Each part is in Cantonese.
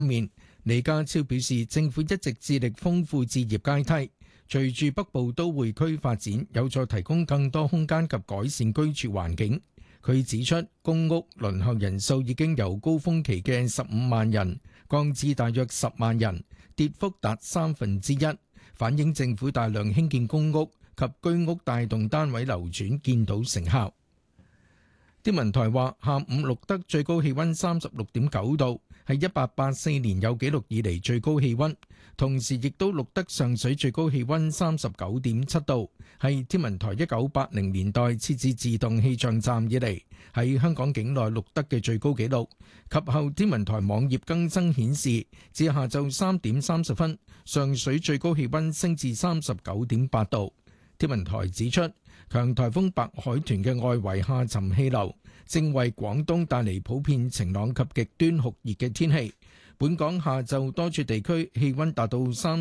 面，李家超表示，政府一直致力豐富置業階梯，隨住北部都會區發展，有助提供更多空間及改善居住環境。佢指出，公屋輪候人數已經由高峰期嘅15萬人降至大約10萬人，跌幅達1/3，反映政府大量興建公屋及居屋帶動單位流轉，見到成效。天文台話，下午錄得最高氣溫36.9度，係1884年有紀錄以嚟最高氣溫，同時亦都錄得上水最高氣溫39.7度，係天文台1980年代設置自動氣象站以嚟喺香港境內錄得嘅最高紀錄。及後天文台網頁更新顯示，至下晝3點30分，上水最高氣溫升至39.8度。天文台指出，強颱風白海豚嘅外圍下沉氣流正為廣東帶嚟普遍晴朗及極端酷熱嘅天氣。本港下晝多處地區氣溫達到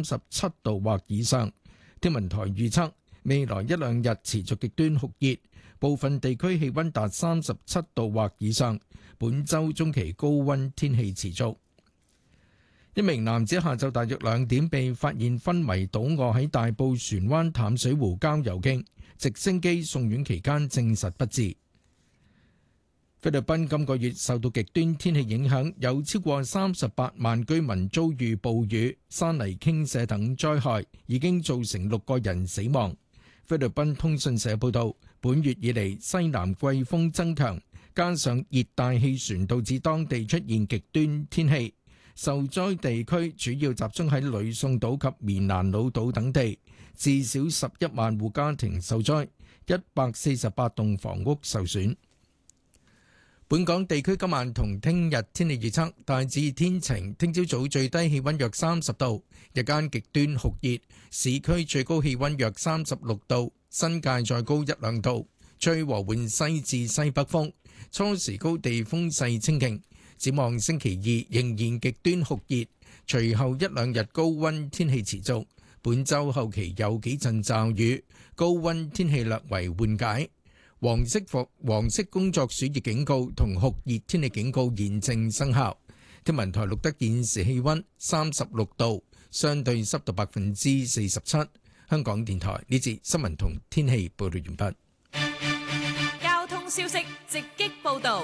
37度或以上。天文台預測未來一兩日持續極端酷熱，部分地區氣溫達37度或以上。本週中期高溫天氣持續。一名男子下晝大約2點被發現昏迷倒臥喺大埔船灣淡水湖郊遊徑，直升機送院期間證實不治。菲律賓今個月受到極端天氣影響，有超過38萬居民遭遇暴雨、山泥傾瀉等災害，已經造成6個人死亡。菲律賓通訊社報道，本月以嚟西南季風增強，加上熱帶氣旋導致當地出現極端天氣。受災地區主要集中喺呂宋島及棉蘭老島等地，至少11萬戶家庭受災，148棟房屋受損。本港地區今晚同聽日天氣預測大致天晴，聽朝早最低氣溫約30度，日間極端酷熱，市區最高氣溫約36度，新界再高1-2度，吹和緩西至西北風，初時高地風勢清勁。展望星期2仍然極端酷熱，隨後一兩日高溫天氣持續。本週後期有幾陣驟雨，高溫天氣略為緩解。黃色工作暑熱警告同酷熱天氣警告現正生效。天文台錄得現時氣溫36度，相對濕度47%。香港電台呢節新聞同天氣報道完畢。交通消息直擊報道。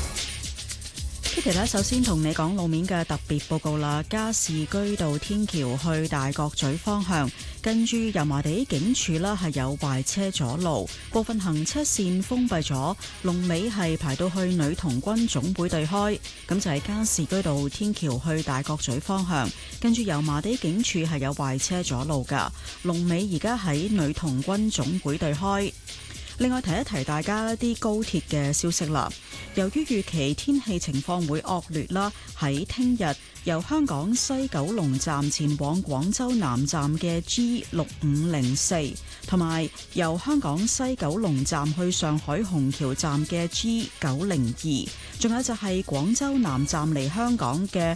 Kitty 咧，首先同你講路面嘅特別報告啦。加士居道天橋去大角咀方向，跟住油麻地警署啦，係有壞車阻路，部分行車線封閉咗，龍尾係排到去女童軍總會對開。咁就係加士居道天橋去大角咀方向，跟住油麻地警署係有壞車阻路噶，龍尾而家喺女童軍總會對開。另外提一提大家一啲高鐵嘅消息啦。由於預期天氣情況會惡劣啦，喺聽日由香港西九龍站前往廣州南站嘅 G6504， 同埋由香港西九龍站去上海虹橋站嘅 G902， 仲有就係廣州南站嚟香港嘅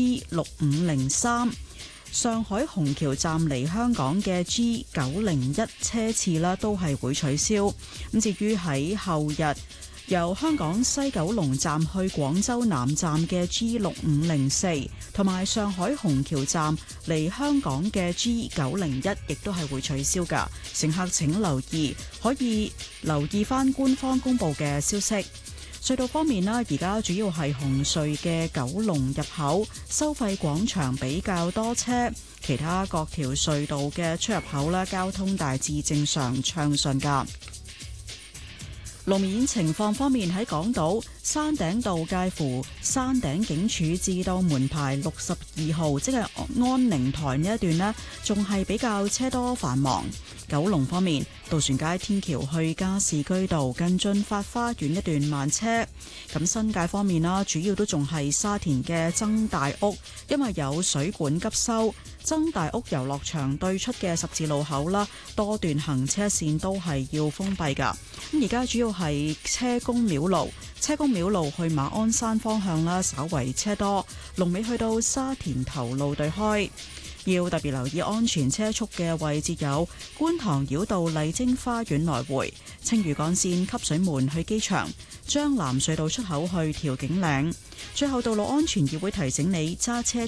G6503。上海虹橋站嚟香港嘅 G901 車次啦，都係會取消。咁至於喺後日由香港西九龍站去廣州南站嘅 G6504， 同埋上海虹橋站嚟香港嘅 G901， 亦都係會取消㗎。乘客請留意，可以留意返官方公佈嘅消息。隧道方面啦，而家主要係紅隧嘅九龍入口收費廣場比較多車，其他各條隧道嘅出入口啦，交通大致正常暢順㗎。路面情況方面，喺港島山頂道介乎山頂警署至到門牌62號，即係安寧台呢一段呢，仲係比較車多繁忙。九龍方面，渡船街天橋去加士居道近駿發花園一段慢車。咁新界方面啦，主要都仲係沙田嘅曾大屋，因為有水管急修，曾大屋遊樂場對出嘅十字路口啦，多段行車線都係要封閉噶。咁而家主要係車公廟路去馬鞍山方向啦，稍為車多，龍尾去到沙田頭路對開。 要特別留意安全車速嘅位置有觀塘繞道麗晶花園來回、青嶼幹線汲水門去機場、將藍隧道出口去調景嶺。最後，道路安全議會提醒你揸車